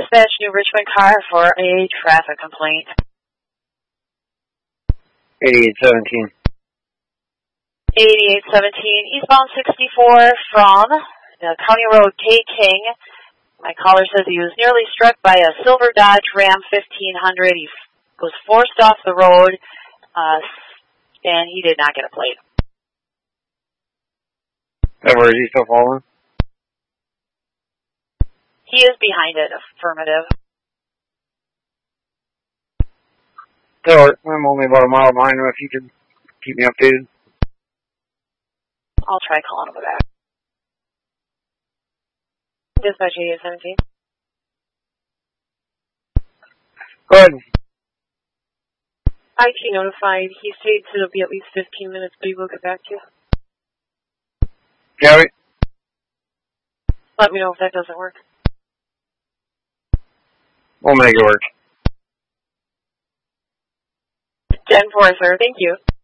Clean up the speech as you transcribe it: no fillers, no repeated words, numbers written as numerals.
dispatch New Richmond car for a traffic complaint. 8817. 8817, eastbound 64 from County Road K. King. My caller says he was nearly struck by a silver Dodge Ram 1500. He was forced off the road, and he did not get a plate. Where is he still following? He is behind it, affirmative. I'm only about a mile behind him. If you could keep me updated. I'll try calling him back. Dispatch 8817. Go ahead. IT notified. He states it'll be at least 15 minutes, but he will get back to you. Gary? Let me know if that doesn't work. We'll make it work. 10-4, sir. Thank you.